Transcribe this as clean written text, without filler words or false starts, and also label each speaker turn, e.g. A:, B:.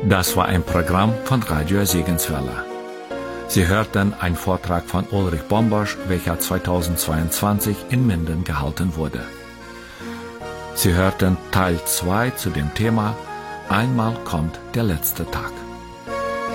A: Das war ein Programm von Radio Segenswelle. Sie hörten einen Vortrag von Ulrich Bombosch, welcher 2022 in Minden gehalten wurde. Sie hörten Teil 2 zu dem Thema Einmal kommt der letzte Tag.